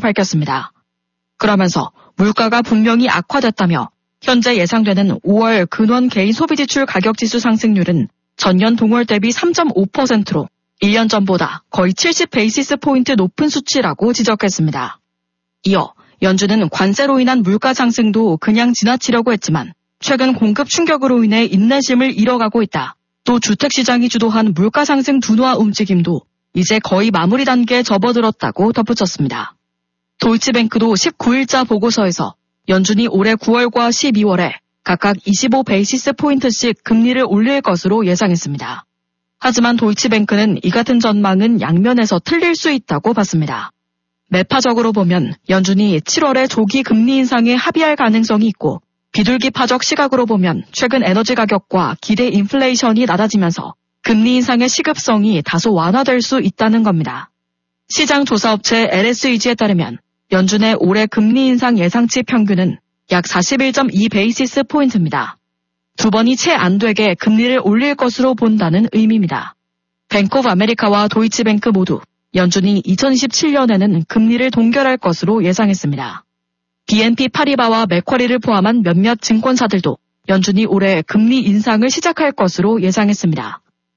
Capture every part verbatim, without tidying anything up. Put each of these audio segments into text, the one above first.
밝혔습니다. 그러면서 물가가 분명히 악화됐다며 현재 예상되는 오월 근원 개인 소비지출 가격지수 상승률은 전년 동월 대비 삼 점 오 퍼센트로 일 년 전보다 거의 칠십 베이시스 포인트 높은 수치라고 지적했습니다. 이어 연준은 관세로 인한 물가 상승도 그냥 지나치려고 했지만 최근 공급 충격으로 인해 인내심을 잃어가고 있다. 또 주택시장이 주도한 물가 상승 둔화 움직임도 이제 거의 마무리 단계에 접어들었다고 덧붙였습니다. 도이치뱅크도 십구 일자 보고서에서 연준이 올해 구월과 십이월에 각각 이십오 베이시스 포인트씩 금리를 올릴 것으로 예상했습니다. 하지만 도이치뱅크는 이 같은 전망은 양면에서 틀릴 수 있다고 봤습니다. 매파적으로 보면 연준이 칠월에 조기 금리 인상에 합의할 가능성이 있고 비둘기파적 시각으로 보면 최근 에너지 가격과 기대 인플레이션이 낮아지면서 금리 인상의 시급성이 다소 완화될 수 있다는 겁니다. 시장 조사업체 엘에스이지에 따르면 연준의 올해 금리 인상 예상치 평균은 약 사십일 점 이 베이시스 포인트입니다. 두 번이 채 안 되게 금리를 올릴 것으로 본다는 의미입니다. 뱅크 오브 아메리카와 도이치뱅크 모두 연준이 이천이십칠 년에는 금리를 동결할 것으로 예상했습니다. 비엔피 파리바와 맥쿼리를 포함한 몇몇 증권사들도 연준이 올해 금리 인상을 시작할 것으로 예상했습니다.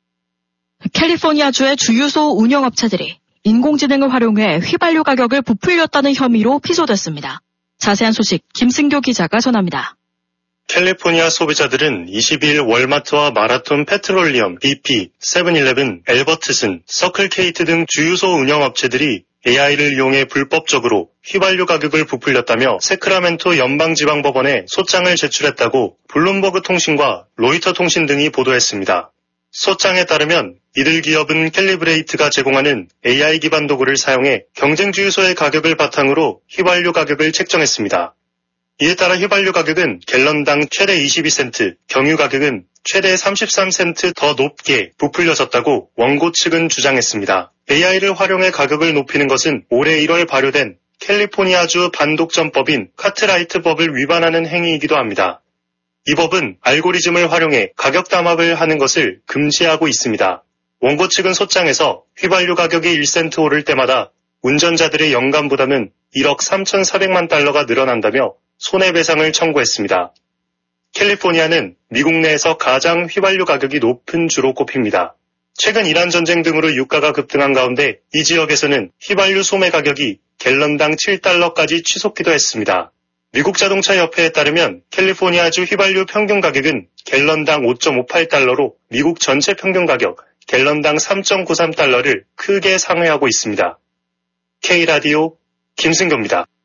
캘리포니아주의 주유소 운영업체들이 인공지능을 활용해 휘발유 가격을 부풀렸다는 혐의로 피소됐습니다. 자세한 소식 김승교 기자가 전합니다. 캘리포니아 소비자들은 이십이일 월마트와 마라톤 페트롤리엄, 비피, 세븐일레븐, 엘버트슨, 서클케이트 등 주유소 운영업체들이 에이아이를 이용해 불법적으로 휘발유 가격을 부풀렸다며 세크라멘토 연방지방법원에 소장을 제출했다고 블룸버그 통신과 로이터 통신 등이 보도했습니다. 소장에 따르면 이들 기업은 캘리브레이트가 제공하는 에이아이 기반 도구를 사용해 경쟁 주유소의 가격을 바탕으로 휘발유 가격을 책정했습니다. 이에 따라 휘발유 가격은 갤런당 최대 이십이 센트, 경유 가격은 최대 삼십삼 센트 더 높게 부풀려졌다고 원고 측은 주장했습니다. 에이아이를 활용해 가격을 높이는 것은 올해 일월 발효된 캘리포니아주 반독점법인 카트라이트법을 위반하는 행위이기도 합니다. 이 법은 알고리즘을 활용해 가격 담합을 하는 것을 금지하고 있습니다. 원고 측은 소장에서 휘발유 가격이 일 센트 오를 때마다 운전자들의 연간 부담은 일억 삼천사백만 달러가 늘어난다며 손해배상을 청구했습니다. 캘리포니아는 미국 내에서 가장 휘발유 가격이 높은 주로 꼽힙니다. 최근 이란 전쟁 등으로 유가가 급등한 가운데 이 지역에서는 휘발유 소매 가격이 갤런당 칠 달러까지 치솟기도 했습니다. 미국 자동차 협회에 따르면 캘리포니아주 휘발유 평균 가격은 갤런당 오 점 오팔 달러로 미국 전체 평균 가격 갤런당 삼 점 구삼 달러를 크게 상회하고 있습니다. K라디오 김승교입니다.